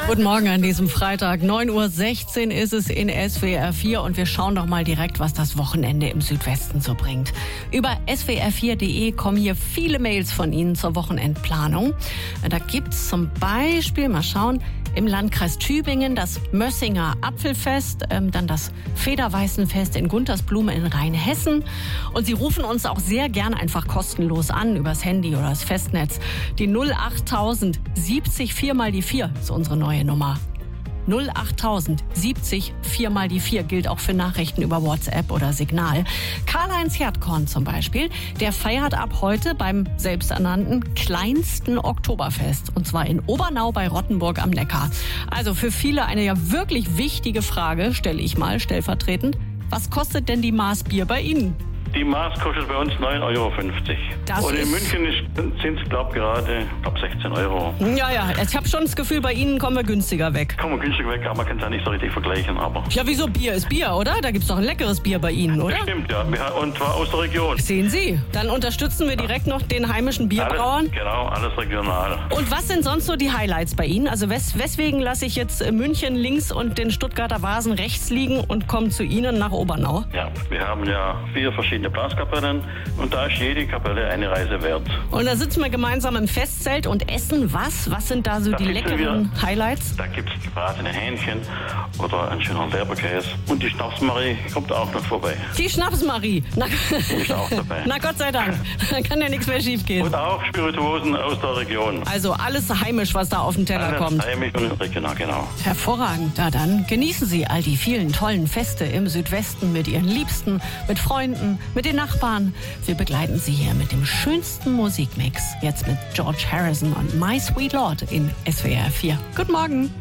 Guten Morgen an diesem Freitag. 9:16 Uhr ist es in SWR 4 und wir schauen doch mal direkt, was das Wochenende im Südwesten so bringt. Über swr4.de kommen hier viele Mails von Ihnen zur Wochenendplanung. Da gibt's zum Beispiel, mal schauen, im Landkreis Tübingen das Mössinger Apfelfest, dann das Federweißenfest in Guntersblume in Rheinhessen. Und Sie rufen uns auch sehr gern einfach kostenlos an übers Handy oder das Festnetz. Die 08000 70 4 mal die 4 ist unsere neue Nummer. 08000 70 4 mal die 4 gilt auch für Nachrichten über WhatsApp oder Signal. Karl-Heinz Herdkorn zum Beispiel, der feiert ab heute beim selbsternannten kleinsten Oktoberfest. Und zwar in Obernau bei Rottenburg am Neckar. Also für viele eine ja wirklich wichtige Frage, stelle ich mal stellvertretend. Was kostet denn die Maß Bier bei Ihnen? Die Maß kostet bei uns 9,50 €. Und in München sind es, glaube ich, gerade 16 €. Ja, ich habe schon das Gefühl, bei Ihnen kommen wir günstiger weg. Kommen wir günstiger weg, aber man kann es ja nicht so richtig vergleichen. Aber ja, wieso? Bier ist Bier, oder? Da gibt's doch ein leckeres Bier bei Ihnen, oder? Stimmt, ja. Und zwar aus der Region. Sehen Sie, dann unterstützen wir direkt noch den heimischen Bierbrauern. Alles regional. Und was sind sonst so die Highlights bei Ihnen? Also weswegen lasse ich jetzt München links und den Stuttgarter Vasen rechts liegen und komme zu Ihnen nach Obernau? Ja, wir haben ja 4 verschiedene Blaskapellen und da ist jede Kapelle eine Reise wert. Und da sitzen wir gemeinsam im Festzelt und essen was? Was sind da so die leckeren Highlights? Da gibt es gebratene Hähnchen oder einen schönen Leberkäse. Und die Schnapsmarie kommt auch noch vorbei. Die Schnapsmarie? Die ist auch dabei. Na Gott sei Dank, da kann ja nichts mehr schief gehen. Und auch Spirituosen aus der Region. Also alles heimisch, was da auf den Teller kommt. Heimisch und regional, genau. Hervorragend. Da dann genießen Sie all die vielen tollen Feste im Südwesten mit Ihren Liebsten, mit Freunden, mit den Nachbarn. Wir begleiten Sie hier mit dem schönsten Musikmix. Jetzt mit George Harrison und My Sweet Lord in SWR 4. Guten Morgen.